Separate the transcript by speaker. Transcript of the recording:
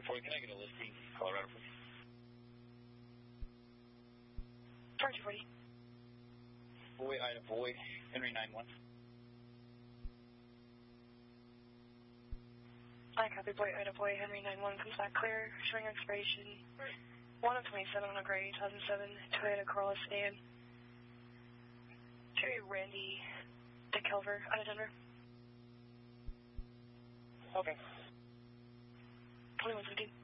Speaker 1: 240, can I get a listing, Colorado, please?
Speaker 2: Charge 240.
Speaker 1: Boy, Ida Boy, Henry 91.
Speaker 2: I copy Boy, Ida Boy, Henry 91, comes back clear, showing expiration 1 of 27 on a gray, 2007, Toyota Corolla sedan. Cherry Randy DeKelver, out of Denver.
Speaker 1: Okay.
Speaker 2: 2117.